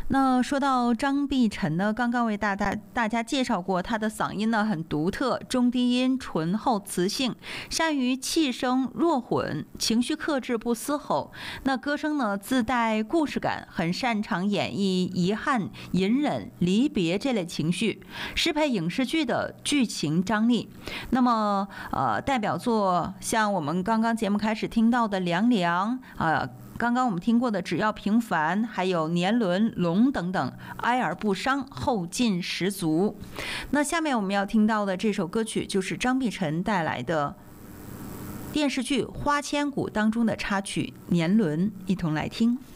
那说到张碧晨呢，刚刚为大家介绍过，他的嗓音呢很独特，中低音醇厚磁性，善于气声弱混，情绪克制不嘶吼。那歌声呢自带故事感，很擅长演绎遗憾、隐忍、离别这类情绪，适配影视剧的剧情张力。那么代表作像我们刚刚节目开始听到的《凉凉》刚刚我们听过的只要平凡，还有年轮、龙等等，哀而不伤，后劲十足。那下面我们要听到的这首歌曲就是张碧晨带来的电视剧《花千骨》当中的插曲《年轮》，一同来听。